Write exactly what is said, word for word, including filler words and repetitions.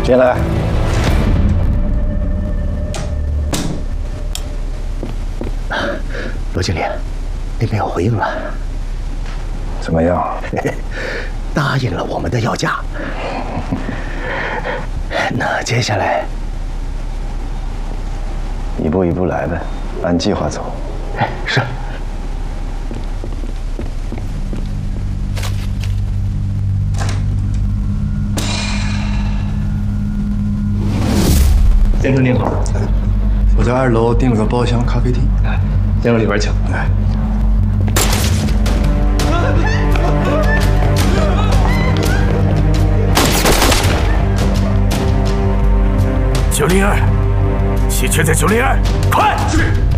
进来。 罗经理，那边有回应了。 怎么样？ 答应了我们的要价。那接下来一步一步来呗，按计划走。 哎，是。 先生您好， 我在二楼订了个包厢咖啡厅， 哎，先往里边请。 哎， 九零二，稀缺在九零二，快！是。